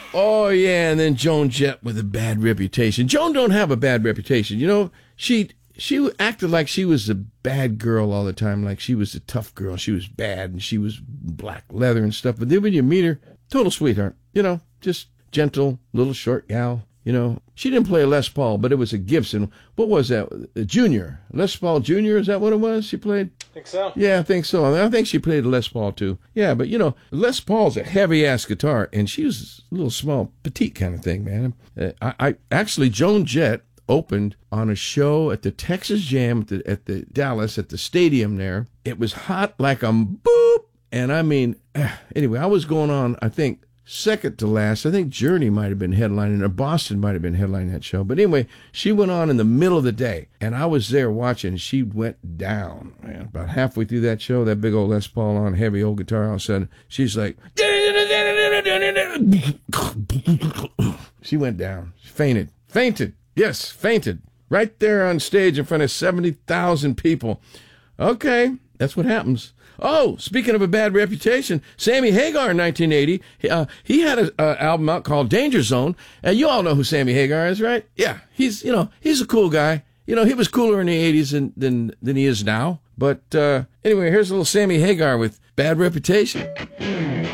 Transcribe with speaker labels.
Speaker 1: Oh, yeah, and then Joan Jett with a bad reputation. Joan don't have a bad reputation. You know, she acted like she was a bad girl all the time, like she was a tough girl. She was bad, and she was black leather and stuff. But then when you meet her, total sweetheart, you know, just gentle, little short gal. You know, she didn't play a Les Paul, but it was a Gibson. What was that? A Junior. Les Paul Junior, is that what it was she played?
Speaker 2: I think so.
Speaker 1: Yeah, I think so. I think she played a Les Paul, too. Yeah, but, you know, Les Paul's a heavy-ass guitar, and she was a little small, petite kind of thing, man. Actually, Joan Jett opened on a show at the Texas Jam at the Dallas, at the stadium there. It was hot like a boop. And I mean, anyway, I was going on, I think, second to last. I think Journey might have been headlining, or Boston might have been headlining that show. But anyway, she went on in the middle of the day, and I was there watching. She went down, man. About halfway through that show, that big old Les Paul on, heavy old guitar, all of a sudden, she's like, she went down. She fainted. Yes, fainted. Right there on stage in front of 70,000 people. Okay, that's what happens. Oh, speaking of a bad reputation, Sammy Hagar in 1980, he had an album out called Danger Zone. And you all know who Sammy Hagar is, right? Yeah, he's a cool guy. You know, he was cooler in the 80s than he is now. But anyway, here's a little Sammy Hagar with Bad Reputation.